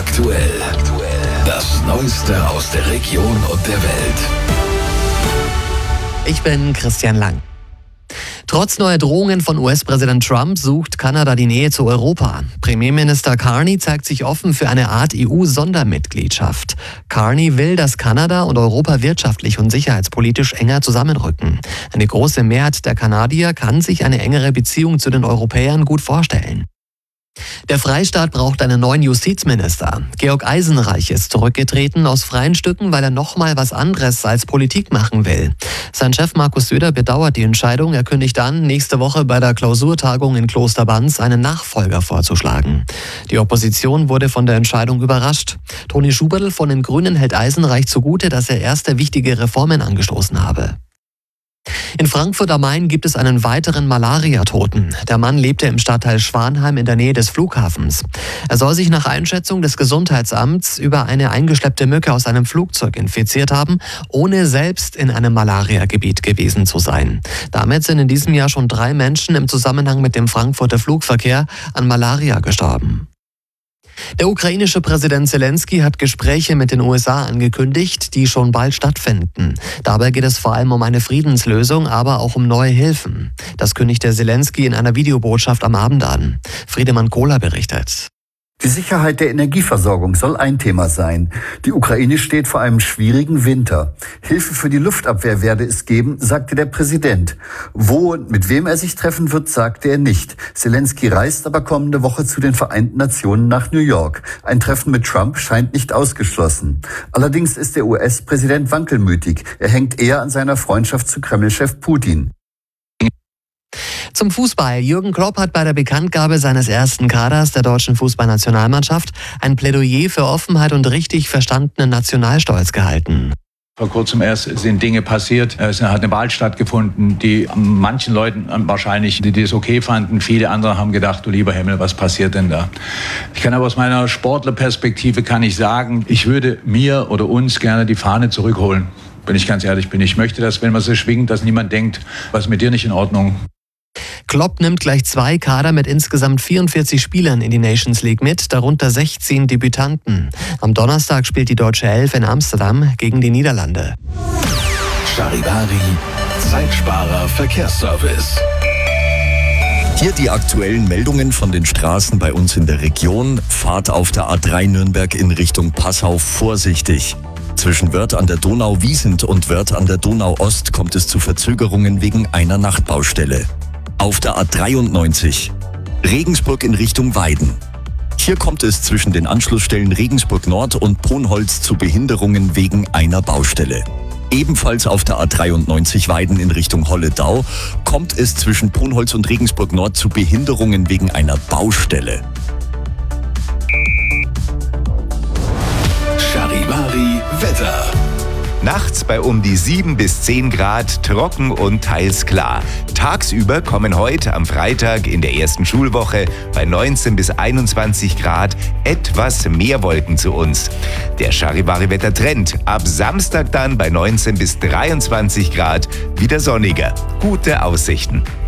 aktuell. Das Neueste aus der Region und der Welt. Ich bin Christian Lang. Trotz neuer Drohungen von US-Präsident Trump sucht Kanada die Nähe zu Europa. Premierminister Carney zeigt sich offen für eine Art EU-Sondermitgliedschaft. Carney will, dass Kanada und Europa wirtschaftlich und sicherheitspolitisch enger zusammenrücken. Eine große Mehrheit der Kanadier kann sich eine engere Beziehung zu den Europäern gut vorstellen. Der Freistaat braucht einen neuen Justizminister. Georg Eisenreich ist zurückgetreten aus freien Stücken, weil er nochmal was anderes als Politik machen will. Sein Chef Markus Söder bedauert die Entscheidung. Er kündigt an, nächste Woche bei der Klausurtagung in Kloster Banz einen Nachfolger vorzuschlagen. Die Opposition wurde von der Entscheidung überrascht. Toni Schubertl von den Grünen hält Eisenreich zugute, dass er erste wichtige Reformen angestoßen habe. In Frankfurt am Main gibt es einen weiteren Malaria-Toten. Der Mann lebte im Stadtteil Schwanheim in der Nähe des Flughafens. Er soll sich nach Einschätzung des Gesundheitsamts über eine eingeschleppte Mücke aus einem Flugzeug infiziert haben, ohne selbst in einem Malaria-Gebiet gewesen zu sein. Damit sind in diesem Jahr schon 3 Menschen im Zusammenhang mit dem Frankfurter Flugverkehr an Malaria gestorben. Der ukrainische Präsident Zelensky hat Gespräche mit den USA angekündigt, die schon bald stattfinden. Dabei geht es vor allem um eine Friedenslösung, aber auch um neue Hilfen. Das kündigte Zelensky in einer Videobotschaft am Abend an. Friedemann Kohler berichtet. Die Sicherheit der Energieversorgung soll ein Thema sein. Die Ukraine steht vor einem schwierigen Winter. Hilfe für die Luftabwehr werde es geben, sagte der Präsident. Wo und mit wem er sich treffen wird, sagte er nicht. Zelensky reist aber kommende Woche zu den Vereinten Nationen nach New York. Ein Treffen mit Trump scheint nicht ausgeschlossen. Allerdings ist der US-Präsident wankelmütig. Er hängt eher an seiner Freundschaft zu Kreml-Chef Putin. Zum Fußball. Jürgen Klopp hat bei der Bekanntgabe seines ersten Kaders der deutschen Fußballnationalmannschaft ein Plädoyer für Offenheit und richtig verstandenen Nationalstolz gehalten. Vor kurzem erst sind Dinge passiert. Es hat eine Wahl stattgefunden, die manchen Leuten wahrscheinlich, die das okay fanden. Viele andere haben gedacht, du lieber Himmel, was passiert denn da? Ich kann aber aus meiner Sportlerperspektive kann ich sagen, ich würde mir oder uns gerne die Fahne zurückholen. Wenn ich ganz ehrlich bin. Ich möchte, dass, wenn man sie schwingt, dass niemand denkt, was ist mit dir nicht in Ordnung? Klopp nimmt gleich 2 Kader mit insgesamt 44 Spielern in die Nations League mit, darunter 16 Debütanten. Am Donnerstag spielt die deutsche Elf in Amsterdam gegen die Niederlande. Charivari, Zeitsparer Verkehrsservice. Hier die aktuellen Meldungen von den Straßen bei uns in der Region. Fahrt auf der A3 Nürnberg in Richtung Passau vorsichtig. Zwischen Wörth an der Donau-Wiesent und Wörth an der Donau-Ost kommt es zu Verzögerungen wegen einer Nachtbaustelle. Auf der A93 Regensburg in Richtung Weiden. Hier kommt es zwischen den Anschlussstellen Regensburg Nord und Ponholz zu Behinderungen wegen einer Baustelle. Ebenfalls auf der A93 Weiden in Richtung Holledau kommt es zwischen Ponholz und Regensburg Nord zu Behinderungen wegen einer Baustelle. Charivari Wetter. Nachts bei um die 7 bis 10 Grad, trocken und teils klar. Tagsüber kommen heute am Freitag in der ersten Schulwoche bei 19 bis 21 Grad etwas mehr Wolken zu uns. Der Charivari-Wettertrend ab Samstag dann bei 19 bis 23 Grad wieder sonniger. Gute Aussichten.